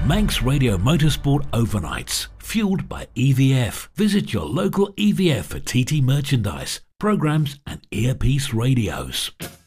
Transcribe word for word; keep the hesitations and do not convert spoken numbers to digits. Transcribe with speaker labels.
Speaker 1: Manx Radio Motorsport Overnights, fueled by E V F. Visit your local E V F for T T merchandise, programs and earpiece radios.